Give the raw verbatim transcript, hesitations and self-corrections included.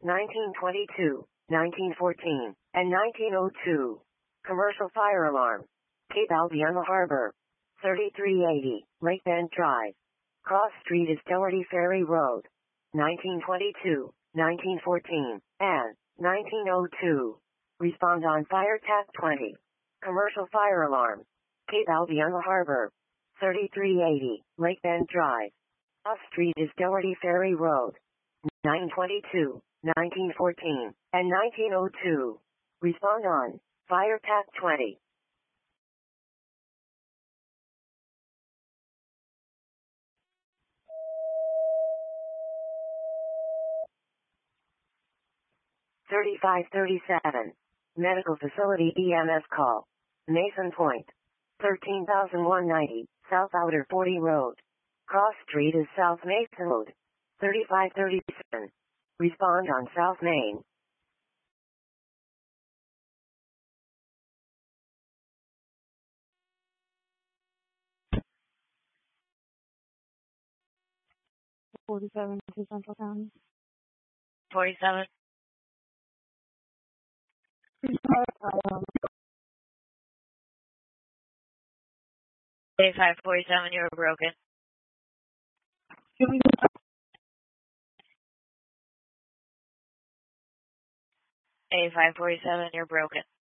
nineteen twenty-two, nineteen fourteen, and nineteen oh two. Commercial fire alarm. Cape Albion Harbor. thirty-three eighty, Lake Bend Drive. Cross Street is Doherty Ferry Road. nineteen twenty-two, nineteen fourteen, and nineteen oh two. Respond on Fire Tap twenty. Commercial fire alarm. Cape Albion Harbor. thirty-three eighty, Lake Bend Drive. Cross Street is Doherty Ferry Road. nine twenty-two, nineteen fourteen, and nineteen oh two. Respond on Fire Tap twenty. thirty-five thirty-seven. Medical Facility E M S call. Mason Point. thirteen thousand one hundred ninety, South Outer forty Road. Cross Street is South Mason Road. thirty-five thirty-seven. Respond on South Main. forty-seven to Central County. forty-seven. eighty-five forty-seven, you were broken. eighty-five forty-seven, you're broken.